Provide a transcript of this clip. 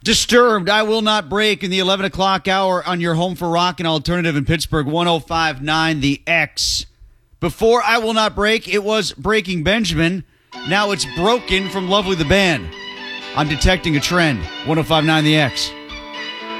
Disturbed, I Will Not Break in the 11 o'clock hour on your home for rock and alternative in Pittsburgh, 105.9 The X. Before I Will Not Break, it was Breaking Benjamin. Now it's Broken from Lovely the Band. I'm detecting a trend, 105.9 The X.